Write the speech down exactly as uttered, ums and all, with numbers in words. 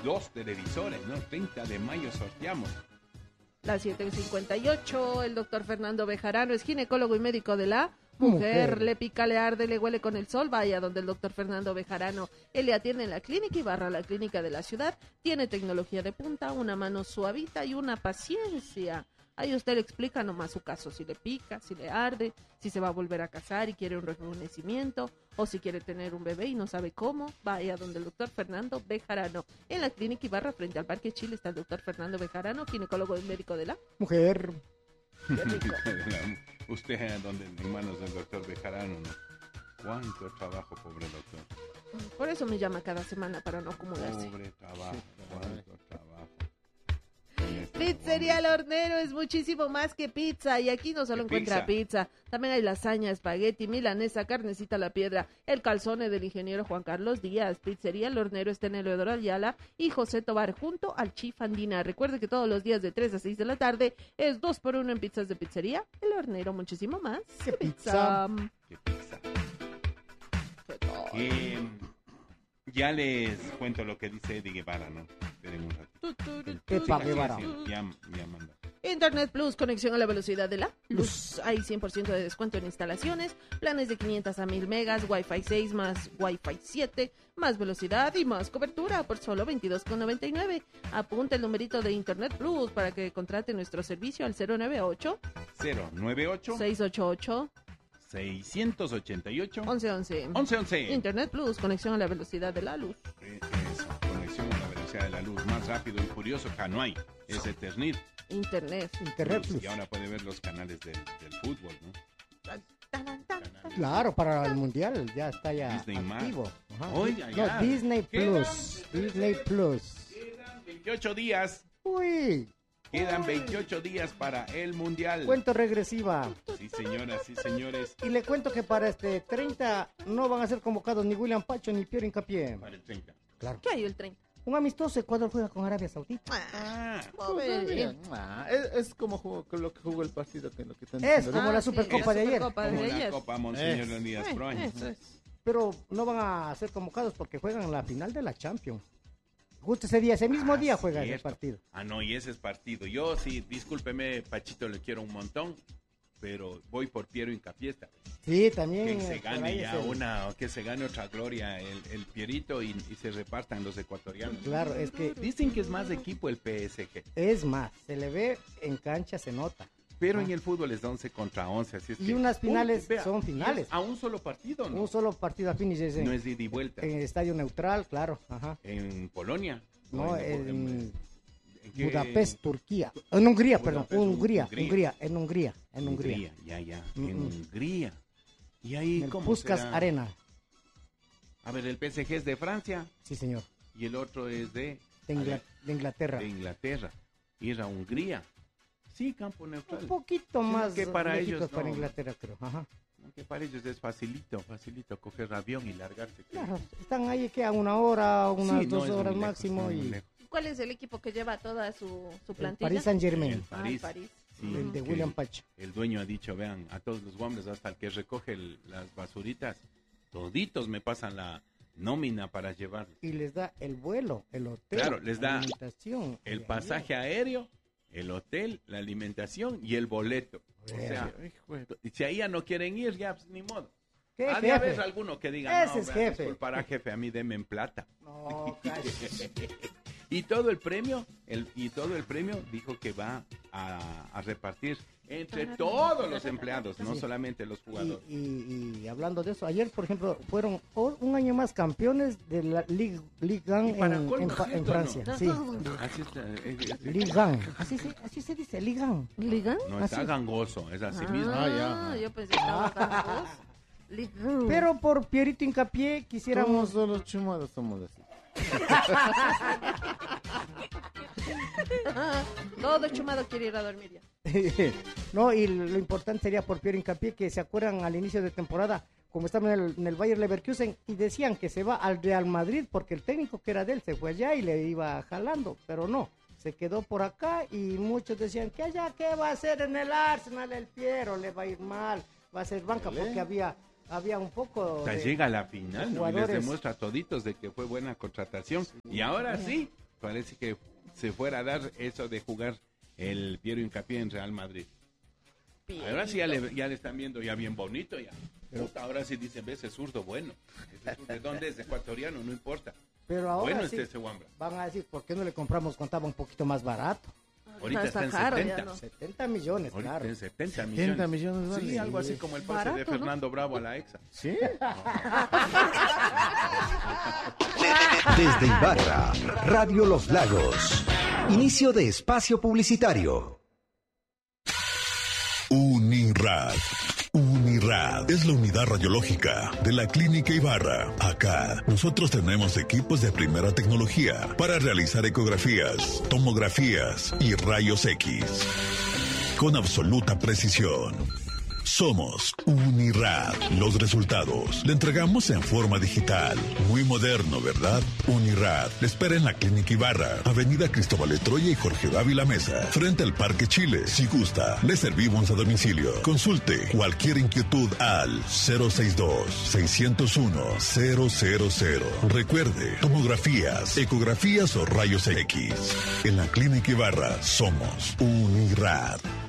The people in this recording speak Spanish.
dos televisores, ¿no? treinta de mayo sorteamos. Las siete cincuenta y ocho, el doctor Fernando Bejarano es ginecólogo y médico de la mujer. mujer. Le pica, le arde, le huele con el sol, vaya donde el doctor Fernando Bejarano. Él le atiende en la clínica Ibarra, la clínica de la ciudad. Tiene tecnología de punta, una mano suavita y una paciencia. Ahí usted le explica nomás su caso, si le pica, si le arde, si se va a volver a casar y quiere un rejuvenecimiento, o si quiere tener un bebé y no sabe cómo, vaya donde el doctor Fernando Bejarano. En la clínica Ibarra, frente al Parque Chile, está el doctor Fernando Bejarano, ginecólogo y médico de la mujer. Qué rico. Usted, donde en manos del doctor Bejarano, ¿no? ¿Cuánto trabajo, pobre doctor? Por eso me llama cada semana, para no acumularse. Pobre trabajo, cuánto trabajo. Pizzería El Hornero es muchísimo más que pizza, y aquí no solo encuentra pizza? pizza, también hay lasaña, espagueti, milanesa, carnecita a la piedra, el calzone del ingeniero Juan Carlos Díaz. Pizzería El Hornero está en Eleodoro Ayala y José Tobar, junto al Chif Andina. Recuerde que todos los días de tres a seis de la tarde es dos por uno en pizzas de Pizzería El Hornero, muchísimo más que pizza. ¿Qué pizza? Eh, ya les cuento lo que dice Eddie Guevara, ¿no? Esperen un ratito. Epa Guevara. Ya, ya manda. Internet Plus, conexión a la velocidad de la luz. Hay cien por ciento de descuento en instalaciones, planes de quinientos a mil megas, Wi-Fi seis más Wi-Fi siete, más velocidad y más cobertura por solo veintidós con noventa y nueve. Apunta el numerito de Internet Plus para que contrate nuestro servicio al cero nueve ocho cero nueve ocho seis ocho ocho seiscientos ochenta y ocho once once. once once. Internet Plus, conexión a la velocidad de la luz. Eso, conexión a la velocidad de la luz, más rápido y curioso que no hay. Es Eternit. Internet. Internet Plus. Y ahora puede ver los canales del, del fútbol, ¿no? Claro, para el mundial ya está ya Disney activo. Ajá. Oiga, ya. No, Disney Plus. Quedan, Disney Plus. Quedan veintiocho días. Uy. Quedan veintiocho días para el mundial. Cuento regresiva. Sí, señoras, sí, señores. Y le cuento que para este treinta no van a ser convocados ni William Pacho ni Piero Hincapié. Para el treinta. Claro. ¿Qué hay el treinta? Un amistoso, Ecuador juega con Arabia Saudita. Ah, Pobre. Ah, es, es como jugó, con lo que jugó el partido. Que lo que están Es diciendo. como Ah, la sí, Supercopa la de ayer. Supercopa de como la ayer. Copa Monseñor Es. Leonidas Eh, Proaño. eso es. Pero no van a ser convocados porque juegan la final de la Champions. Justo ese día, ese mismo Ah, día juega cierto. ese partido. Ah, no, y ese es partido. Yo sí, discúlpeme, Pachito, le quiero un montón, pero voy por Piero Hincapié esta vez. Sí, también. Que se eh, por ahí gane es ya el- una, que se gane otra gloria el, el Pierito y, y se repartan los ecuatorianos. Claro, es que Dicen que es más equipo el P S G, es más, se le ve en cancha, se nota. pero en el fútbol es de once contra once, así es Y que... unas finales vea, son y es finales. a un solo partido, ¿no? Un solo partido a finish es en, No es de ida y vuelta. en estadio neutral, claro. Ajá. En Polonia. No, o en, en- en qué- Budapest, Turquía. En Hungría, perdón. Budapest, Hungría, Hungría. Hungría, en Hungría, en Hungría. Hungría, ya, ya, Mm, en mm. Hungría. Y ahí, En el ¿cómo Puskas será? Arena. A ver, el P S G es de Francia Sí, señor. y el otro es de, De, a Ingla- ver, de Inglaterra. de Inglaterra. Ir a Hungría. Sí, campo neutral. Un poquito más que para lejitos ellos para no. Inglaterra, creo. Ajá. Que para ellos es facilito, facilito coger avión y largarse. Claro, están ahí que a una hora, unas Sí, no, dos es muy horas lejos, máximo no, muy y lejos. ¿Cuál es el equipo que lleva toda su, su el plantilla? Paris Saint El Germain, Ah, el París. París. Sí, el de que William Pacho. El dueño ha dicho, vean, a todos los hombres, hasta el que recoge el- las basuritas, toditos me pasan la nómina para llevarlos. Y les da el vuelo, el hotel, Claro, les da la alimentación, El y pasaje aéreo, el hotel, la alimentación y el boleto. O sea, Hijo de- y si ahí ya no quieren ir, ya pues, ni modo. ¿Qué Ha de jefe? haber alguno que diga, Ese no, es vea, jefe. disculpará, jefe, a mí deme en plata. No, cállate. Y todo el premio, el, y todo el premio dijo que va a, a repartir entre todos los empleados, no Sí. solamente los Y, jugadores. y- y hablando de eso, ayer, por ejemplo, fueron o- un año más campeones de la Ligue, Ligue uno Y para en, colmo, en Fa- en ¿cierto o no? Francia. Sí, Así está, eh, eh, Ligue uno. Así se, así se dice, Ligue uno. ¿Liga? no está así. gangoso, es así Ah, mismo. Ah, ya. yo pensé que estaba ganando. Liga. Pero por Pierito Hincapié Somos quisiéramos... solo chumados, somos así. Todo chumado quiere ir a dormir ya. No, y lo importante sería por Pierre Hincapié, que se acuerdan al inicio de temporada, como estaban en el, en el Bayer Leverkusen, y decían que se va al Real Madrid porque el técnico que era de él se fue allá y le iba jalando, pero no, se quedó por acá y muchos decían que allá, ¿qué va a hacer en el Arsenal? El Piero le va a ir mal, va a ser banca, porque había, había un poco O sea, de- llega a la final, ¿no? Y les jugadores. demuestra a toditos de que fue buena contratación. Y ahora sí, parece que se fuera a dar eso de jugar el Piero Hincapié en Real Madrid. Pierito. Ahora sí ya le, ya le están viendo ya bien bonito ya. Pero ahora sí dicen, ves, es zurdo bueno. ¿Es zurdo? ¿De dónde es? Ecuatoriano, no importa. Pero ahora bueno sí, este Wambra. Van a decir, ¿por qué no le compramos cuando estaba un poquito más barato? Ahorita está, está en caro, setenta. no. setenta millones, Ahorita claro. en setenta millones. setenta millones, vale. Sí, algo así como el pase Barato, de ¿no? Fernando Bravo a la Exa. ¿Sí? Desde Ibarra, Radio Los Lagos. Inicio de espacio publicitario. Unirad. Unirad es la unidad radiológica de la Clínica Ibarra. Acá, nosotros tenemos equipos de primera tecnología para realizar ecografías, tomografías y rayos X. Con absoluta precisión. Somos Unirad. Los resultados le entregamos en forma digital. Muy moderno, ¿verdad? Unirad le espera en la Clínica Ibarra, Avenida Cristóbal Etroya y Jorge Dávila Mesa, frente al Parque Chile. Si gusta, le servimos a domicilio. Consulte cualquier inquietud al cero seis dos, seis cero uno, cero cero cero. Recuerde, tomografías, ecografías o rayos X. En la Clínica Ibarra somos Unirad.